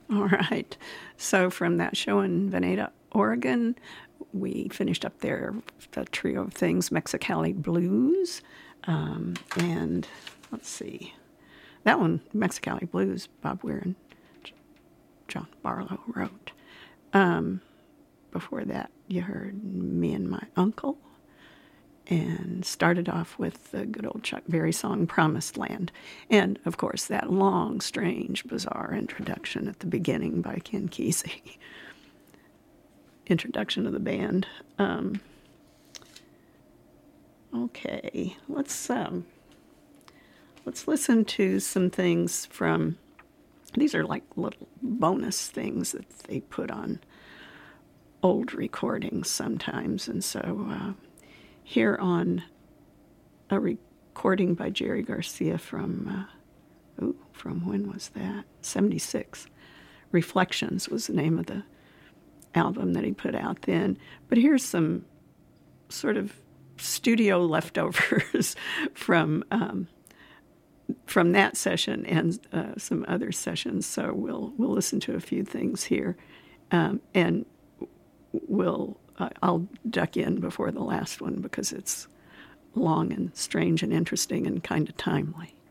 All right. So from that show in Veneta, Oregon, we finished up there the trio of things, Mexicali Blues, and let's see, that one, Mexicali Blues, Bob Weir and John Barlow wrote. Before that, you heard Me and My Uncle, and started off with the good old Chuck Berry song Promised Land. And, of course, that long, strange, bizarre introduction at the beginning by Ken Kesey. Introduction of the band. Okay, let's listen to some things from, these are like little bonus things that they put on old recordings sometimes. And so here on a recording by Jerry Garcia from when was that? 76. Reflections was the name of the album that he put out then. But here's some sort of studio leftovers from that session and some other sessions. So we'll listen to a few things here, and I'll duck in before the last one because it's long and strange and interesting and kind of timely.